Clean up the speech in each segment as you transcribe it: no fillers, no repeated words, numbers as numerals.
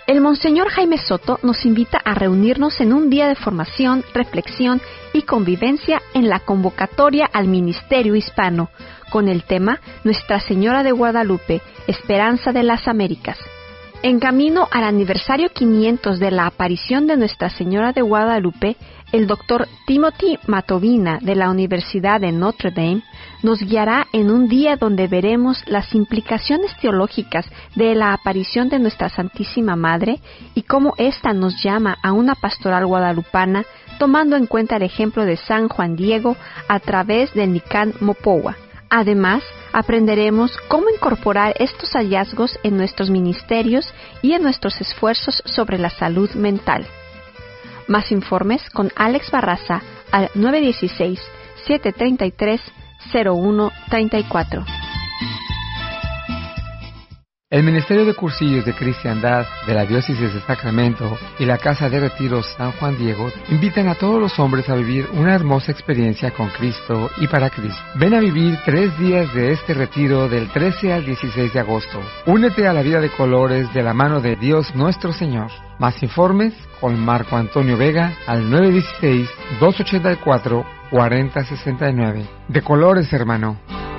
El Monseñor Jaime Soto nos invita a reunirnos en un día de formación, reflexión y convivencia en la convocatoria al Ministerio Hispano, con el tema Nuestra Señora de Guadalupe, Esperanza de las Américas. En camino al aniversario 500 de la aparición de Nuestra Señora de Guadalupe, el Dr. Timothy Matovina de la Universidad de Notre Dame nos guiará en un día donde veremos las implicaciones teológicas de la aparición de Nuestra Santísima Madre y cómo ésta nos llama a una pastoral guadalupana tomando en cuenta el ejemplo de San Juan Diego a través del Nican Mopowa. Además, aprenderemos cómo incorporar estos hallazgos en nuestros ministerios y en nuestros esfuerzos sobre la salud mental. Más informes con Alex Barraza al 916-733-0134. El Ministerio de Cursillos de Cristiandad de la Diócesis de Sacramento y la Casa de Retiros San Juan Diego invitan a todos los hombres a vivir una hermosa experiencia con Cristo y para Cristo. Ven a vivir 3 días de este retiro del 13 al 16 de agosto. Únete a la vida de colores de la mano de Dios nuestro Señor. Más informes con Marco Antonio Vega al 916-284-4069. De colores, hermano.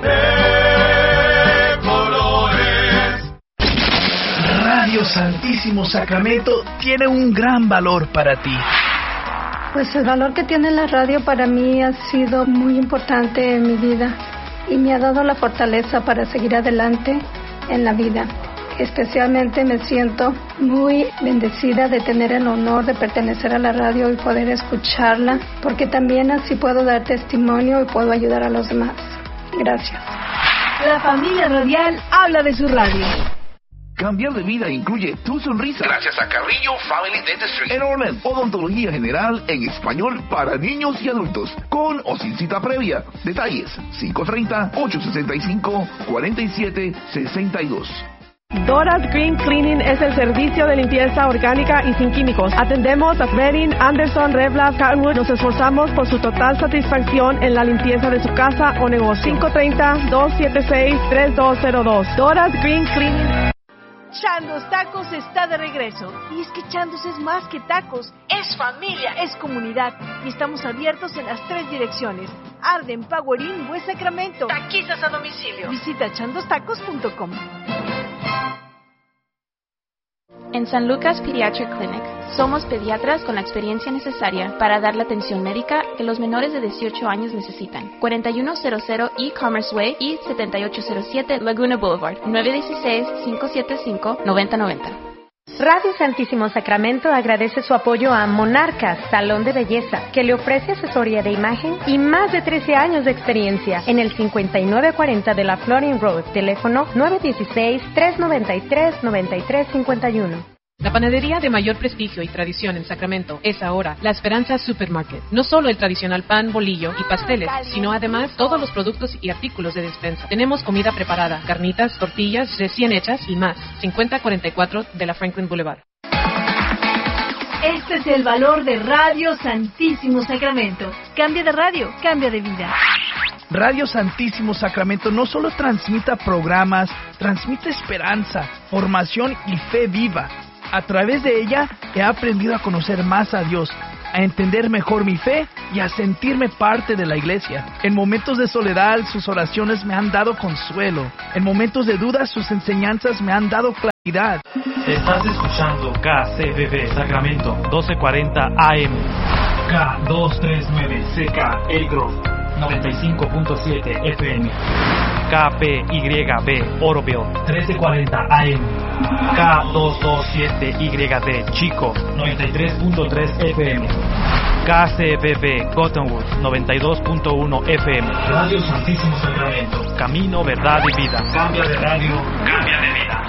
Radio Santísimo Sacramento tiene un gran valor para ti. Pues el valor que tiene la radio para mí ha sido muy importante en mi vida y me ha dado la fortaleza para seguir adelante en la vida. Especialmente me siento muy bendecida de tener el honor de pertenecer a la radio y poder escucharla, porque también así puedo dar testimonio y puedo ayudar a los demás. Gracias. La familia radial habla de su radio. Cambiar de vida incluye tu sonrisa. Gracias a Carrillo Family Dentistry. En Orland, odontología general en español para niños y adultos, con o sin cita previa. Detalles, 530-865-4762. Dora's Green Cleaning es el servicio de limpieza orgánica y sin químicos. Atendemos a Redding, Anderson, Revla, Cottonwood. Nos esforzamos por su total satisfacción en la limpieza de su casa o negocio. 530-276-3202. Dora's Green Cleaning. Chandos Tacos está de regreso. Y es que Chandos es más que tacos, es familia, es comunidad. Y estamos abiertos en las 3 direcciones: Arden, Power Inn, West Sacramento. Taquizas a domicilio. Visita chandostacos.com. En San Lucas Pediatric Clinic, somos pediatras con la experiencia necesaria para dar la atención médica que los menores de 18 años necesitan. 4100 E-Commerce Way y 7807 Laguna Boulevard, 916-575-9090. Radio Santísimo Sacramento agradece su apoyo a Monarcas, Salón de Belleza, que le ofrece asesoría de imagen y más de 13 años de experiencia en el 5940 de la Florin Road, teléfono 916-393-9351. La panadería de mayor prestigio y tradición en Sacramento es ahora La Esperanza Supermarket. No solo el tradicional pan, bolillo y pasteles, sino además todos los productos y artículos de despensa. Tenemos comida preparada, carnitas, tortillas recién hechas y más. 5044 de la Franklin Boulevard. Este es el valor de Radio Santísimo Sacramento. Cambia de radio, cambia de vida. Radio Santísimo Sacramento no solo transmite programas, transmite esperanza, formación y fe viva. A través de ella he aprendido a conocer más a Dios, a entender mejor mi fe y a sentirme parte de la iglesia. En momentos de soledad, sus oraciones me han dado consuelo. En momentos de dudas, sus enseñanzas me han dado claridad. Estás escuchando KCBB Sacramento 1240 AM, K239 CK El Grove 95.7 FM, KPYB Oroville 1340 AM, K227YD Chico 93.3 FM, KCBB Cottonwood 92.1 FM. Radio Santísimo Sacramento. Camino, verdad y vida. Cambia de radio, cambia de vida.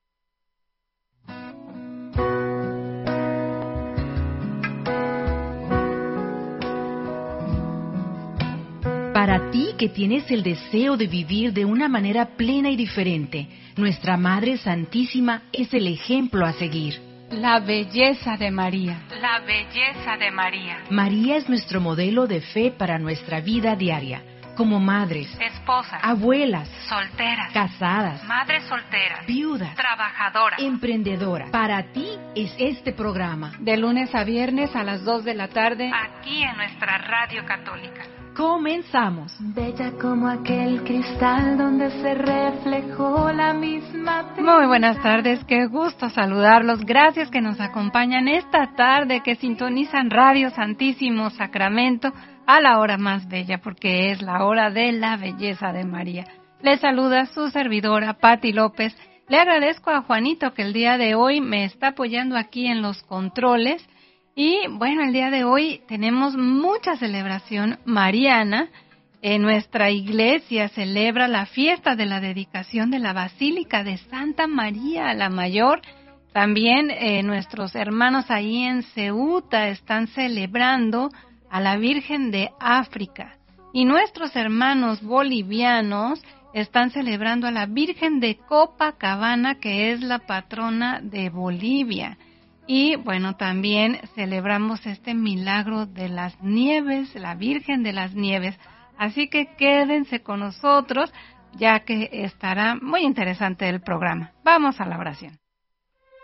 Para ti que tienes el deseo de vivir de una manera plena y diferente, nuestra Madre Santísima es el ejemplo a seguir. La belleza de María. María es nuestro modelo de fe para nuestra vida diaria. como madres, esposas, abuelas, solteras, casadas, madres solteras, viudas, trabajadoras, emprendedoras. Para ti es este programa. De lunes a viernes a las 2 de la tarde, aquí en nuestra Radio Católica. Comenzamos. Bella como aquel cristal donde se reflejó la misma. Muy buenas tardes, qué gusto saludarlos. Gracias que nos acompañan esta tarde, que sintonizan Radio Santísimo Sacramento a la hora más bella, porque es la hora de la belleza de María. Les saluda su servidora, Patti López. Le agradezco a Juanito que el día de hoy me está apoyando aquí en los controles. Y bueno, el día de hoy tenemos mucha celebración mariana. En nuestra iglesia celebra la fiesta de la dedicación de la Basílica de Santa María la Mayor. También nuestros hermanos ahí en Ceuta están celebrando a la Virgen de África. Y nuestros hermanos bolivianos están celebrando a la Virgen de Copacabana, que es la patrona de Bolivia. Y bueno, también celebramos este milagro de las nieves, la Virgen de las Nieves. Así que quédense con nosotros, ya que estará muy interesante el programa. Vamos a la oración.